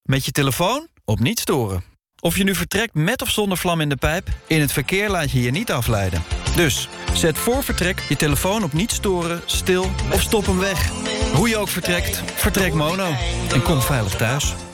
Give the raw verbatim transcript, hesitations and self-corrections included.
Met je telefoon op niet storen. Of je nu vertrekt met of zonder vlam in de pijp, in het verkeer laat je je niet afleiden. Dus, zet voor vertrek je telefoon op niet storen, stil of stop hem weg. Hoe je ook vertrekt, vertrek mono. En kom veilig thuis.